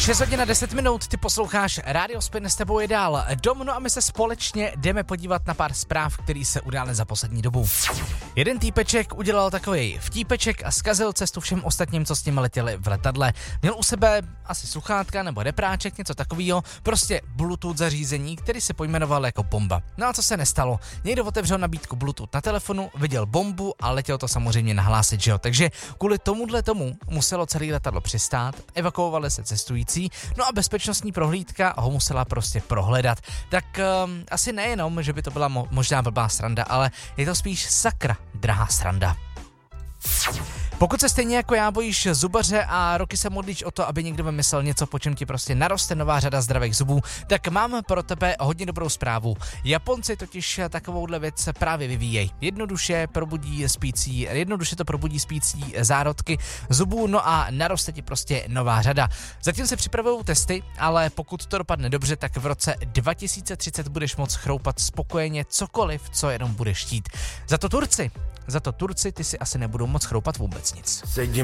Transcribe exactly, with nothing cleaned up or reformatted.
šest hodin a deset minut, ty posloucháš Radio Spin, s tebou je dál Dom, no a my se společně jdeme podívat na pár zpráv, které se udály za poslední dobu. Jeden týpeček udělal takovej vtípeček a zkazil cestu všem ostatním, co s ním letěli v letadle. Měl u sebe asi sluchátka nebo repráček, něco takového, prostě Bluetooth zařízení, který se pojmenoval jako bomba. No a co se nestalo? Někdo otevřel nabídku Bluetooth na telefonu, viděl bombu a letěl to samozřejmě nahlásit, že jo? Takže kvůli tomuhle tomu muselo celé letadlo přistát, evakuovali se cestující, no a bezpečnostní prohlídka ho musela prostě prohledat. Tak um, asi nejenom, že by to byla mo- možná blbá sranda, ale je to spíš sakra drahá sranda. Pokud se stejně jako já bojíš zubaře a roky se modlíš o to, aby někdo vymyslel něco, po čem ti prostě naroste nová řada zdravých zubů, tak mám pro tebe hodně dobrou zprávu. Japonci totiž takovouhle věc právě vyvíjejí. Jednoduše probudí spící, jednoduše to probudí spící zárodky zubů, no a naroste ti prostě nová řada. Zatím se připravují testy, ale pokud to dopadne dobře, tak v roce dva tisíce třicet budeš moct chroupat spokojeně cokoliv, co jenom budeš chtít. Za to Turci, za to Turci ty si asi nebudou moc chroupat vůbec nic. Sedím